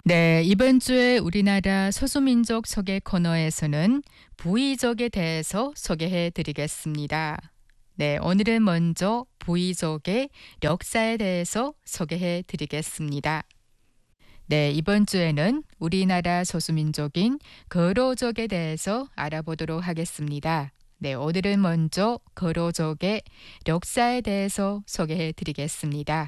네, 이번 주에 우리나라 소수민족 소개 코너에서는 부이족에 대해서 소개해 드리겠습니다. 네, 오늘은 먼저 부이족의 역사에 대해서 소개해 드리겠습니다. 네, 이번 주에는 우리나라 소수민족인 거로족에 대해서 알아보도록 하겠습니다. 네, 오늘은 먼저 거로족의 역사에 대해서 소개해 드리겠습니다.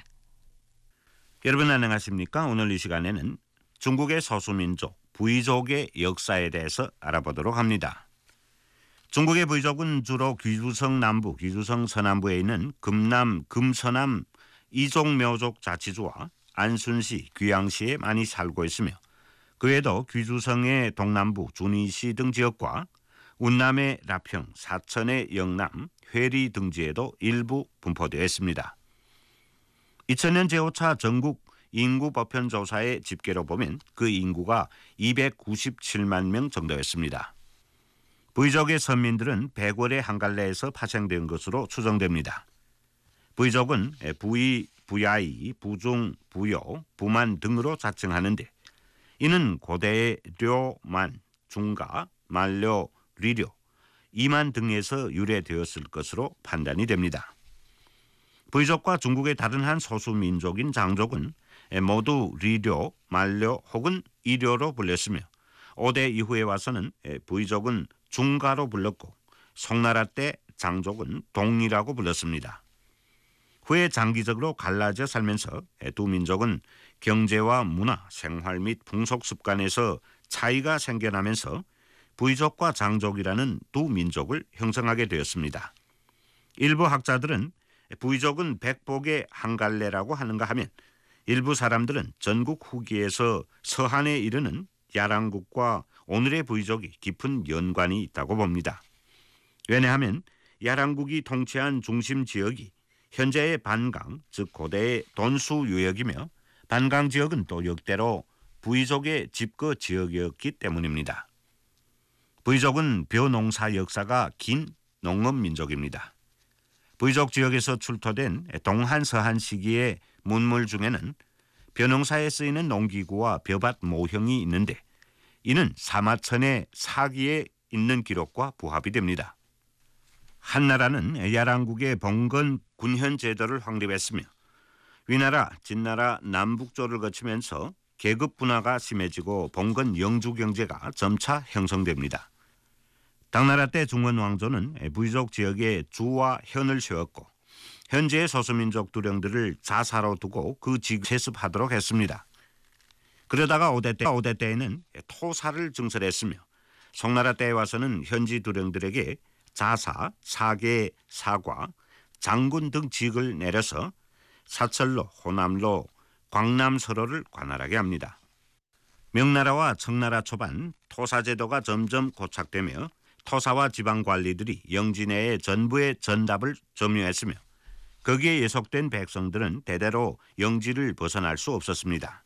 여러분 안녕하십니까? 오늘 이 시간에는 중국의 소수민족 부이족의 역사에 대해서 알아보도록 합니다. 중국의 부이족은 주로 귀주성 남부, 귀주성 서남부에 있는 금남, 금서남 이족묘족 자치주와 안순시, 귀양시에 많이 살고 있으며 그 외에도 귀주성의 동남부, 준이시 등 지역과 운남의 라평, 사천의 영남, 회리 등 지에도 일부 분포되어 있습니다. 2000년 제5차 전국 인구 보편 조사의 집계로 보면 그 인구가 297만 명 정도였습니다. 부이족의 선민들은 백월의 한갈래에서 파생된 것으로 추정됩니다. 부이족은 부이, 부야이, 부중, 부요, 부만 등으로 자称하는데 이는 고대의 료, 만, 중가, 만료, 리료, 이만 등에서 유래되었을 것으로 판단이 됩니다. 부이족과 중국의 다른 한 소수민족인 장족은 모두 리료, 만료 혹은 이료로 불렸으며 5대 이후에 와서는 부이족은 중가로 불렀고 송나라 때 장족은 동이라고 불렀습니다. 후에 장기적으로 갈라져 살면서 두 민족은 경제와 문화, 생활 및 풍속 습관에서 차이가 생겨나면서 부이족과 장족이라는 두 민족을 형성하게 되었습니다. 일부 학자들은 부이족은 백복의 한갈래라고 하는가 하면 일부 사람들은 전국 후기에서 서한에 이르는 야랑국과 오늘의 부이족이 깊은 연관이 있다고 봅니다. 왜냐하면 야랑국이 통치한 중심 지역이 현재의 반강, 즉 고대의 돈수 유역이며 반강 지역은 또 역대로 부이족의 집거 지역이었기 때문입니다. 부이족은 벼농사 역사가 긴 농업민족입니다. 부이족 지역에서 출토된 동한서한 시기의 문물 중에는 벼농사에 쓰이는 농기구와 벼밭 모형이 있는데 이는 사마천의 사기에 있는 기록과 부합이 됩니다. 한나라는 야랑국의 봉건 군현 제도를 확립했으며 위나라, 진나라 남북조를 거치면서 계급 분화가 심해지고 봉건 영주 경제가 점차 형성됩니다. 당나라 때 중원 왕조는 부이족 지역에 주와 현을 세웠고 현재의 소수민족 두령들을 자사로 두고 그 지역을 세습하도록 했습니다. 그러다가 5대 때에는 토사를 증설했으며 송나라 때에 와서는 현지 두령들에게 자사, 사계, 사과, 장군 등 직을 내려서 사철로, 호남로, 광남서로를 관할하게 합니다. 명나라와 청나라 초반 토사제도가 점점 고착되며 토사와 지방관리들이 영지 내의 전부의 전답을 점유했으며 거기에 예속된 백성들은 대대로 영지를 벗어날 수 없었습니다.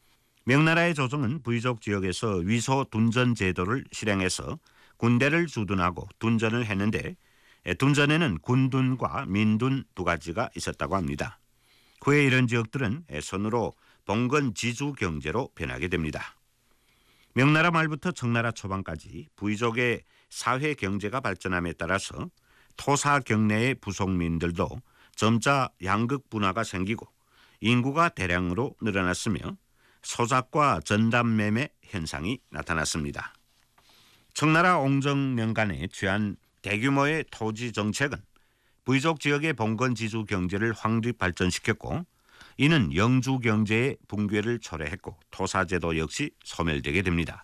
명나라의 조정은 부이족 지역에서 위소 둔전 제도를 실행해서 군대를 주둔하고 둔전을 했는데 둔전에는 군둔과 민둔 두 가지가 있었다고 합니다. 후에 이런 지역들은 손으로 봉건 지주 경제로 변하게 됩니다. 명나라 말부터 청나라 초반까지 부이족의 사회 경제가 발전함에 따라서 토사 경내의 부속민들도 점차 양극 분화가 생기고 인구가 대량으로 늘어났으며 소작과 전담매매 현상이 나타났습니다. 청나라 옹정년간에 취한 대규모의 토지 정책은 부이족 지역의 봉건 지주 경제를 확립 발전시켰고 이는 영주 경제의 붕괴를 초래했고 토사제도 역시 소멸되게 됩니다.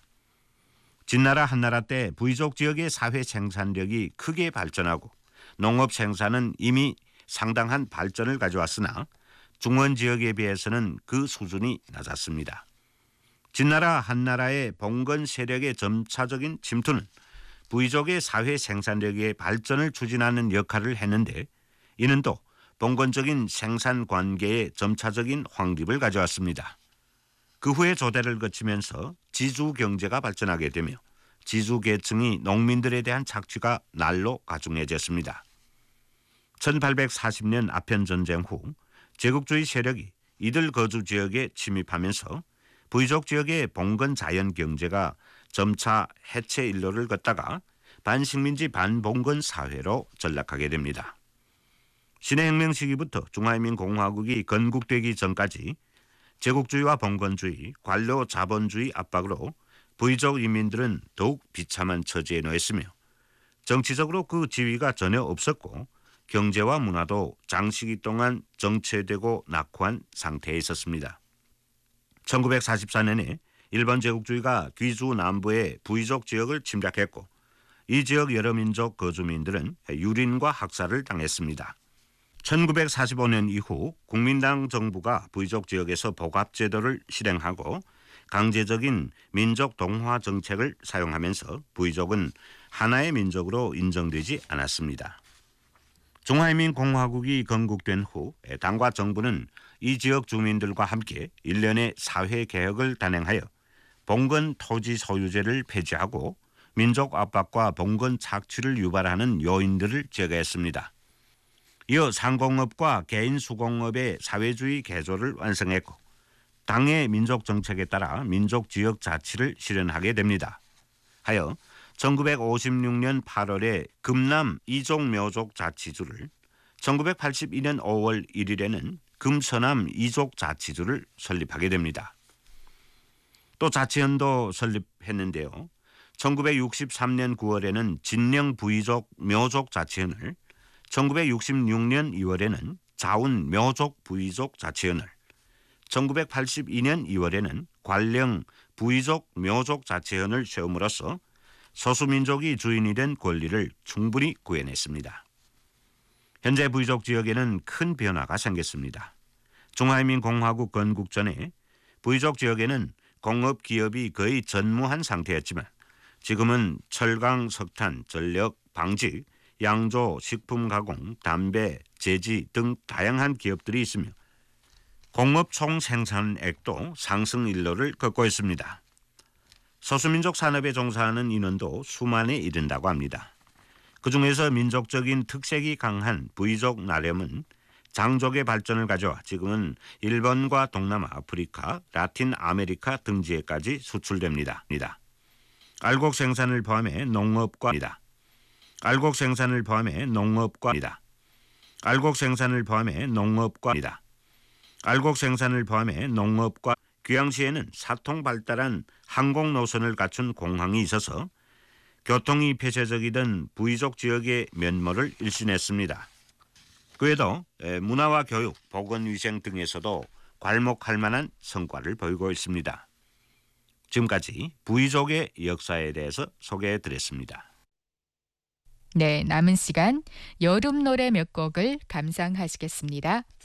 진나라 한나라 때 부이족 지역의 사회 생산력이 크게 발전하고 농업 생산은 이미 상당한 발전을 가져왔으나 중원 지역에 비해서는 그 수준이 낮았습니다. 진나라 한나라의 봉건 세력의 점차적인 침투는 부이족의 사회 생산력의 발전을 추진하는 역할을 했는데 이는 또 봉건적인 생산 관계의 점차적인 확립을 가져왔습니다. 그 후에 조대를 거치면서 지주 경제가 발전하게 되며 지주 계층이 농민들에 대한 착취가 날로 가중해졌습니다. 1840년 아편 전쟁 후 제국주의 세력이 이들 거주 지역에 침입하면서 부이족 지역의 봉건 자연 경제가 점차 해체 일로를 걷다가 반식민지 반봉건 사회로 전락하게 됩니다. 신해혁명 시기부터 중화인민공화국이 건국되기 전까지 제국주의와 봉건주의, 관료 자본주의 압박으로 부이족 인민들은 더욱 비참한 처지에 놓였으며 정치적으로 그 지위가 전혀 없었고 경제와 문화도 장시기 동안 정체되고 낙후한 상태에 있었습니다. 1944년에 일본 제국주의가 귀주 남부의 부이족 지역을 침략했고 이 지역 여러 민족 거주민들은 유린과 학살을 당했습니다. 1945년 이후 국민당 정부가 부이족 지역에서 복합제도를 실행하고 강제적인 민족 동화 정책을 사용하면서 부이족은 하나의 민족으로 인정되지 않았습니다. 중화인민공화국이 건국된 후 당과 정부는 이 지역 주민들과 함께 일련의 사회개혁을 단행하여 봉건 토지 소유제를 폐지하고 민족 압박과 봉건 착취를 유발하는 요인들을 제거했습니다. 이어 상공업과 개인 수공업의 사회주의 개조를 완성했고 당의 민족 정책에 따라 민족 지역 자치를 실현하게 됩니다. 하여 1956년 8월에 금남 이족 묘족 자치주를 1982년 5월 1일에는 금서남 이족 자치주를 설립하게 됩니다. 또 자치현도 설립했는데요. 1963년 9월에는 진령 부이족 묘족 자치현을 1966년 2월에는 자운 묘족 부이족 자치현을 1982년 2월에는 관령 부이족 묘족 자치현을 세움으로써 소수민족이 주인이 된 권리를 충분히 구해냈습니다. 현재 부이족 지역에는 큰 변화가 생겼습니다. 중화인민공화국 건국 전에 부이족 지역에는 공업 기업이 거의 전무한 상태였지만 지금은 철강, 석탄, 전력, 방직, 양조, 식품 가공, 담배, 제지 등 다양한 기업들이 있으며 공업 총 생산액도 상승 일로를 걷고 있습니다. 소수민족 산업에 종사하는 인원도 수만에 이른다고 합니다. 그중에서 민족적인 특색이 강한 부이족 나렴은 장족의 발전을 가져와 지금은 일본과 동남아, 아프리카, 라틴 아메리카 등지에까지 수출됩니다. 알곡 생산을 포함해 농업과 알곡 생산을 포함해 농업과 알곡 생산을 포함해 농업과 알곡 생산을 포함해 농업과 귀양시에는 사통 발달한 항공 노선을 갖춘 공항이 있어서 교통이 폐쇄적이던 부이족 지역의 면모를 일신했습니다. 그 외에도 문화와 교육, 보건위생 등에서도 괄목할 만한 성과를 보이고 있습니다. 지금까지 부이족의 역사에 대해서 소개해드렸습니다. 네, 남은 시간 여름 노래 몇 곡을 감상하시겠습니다.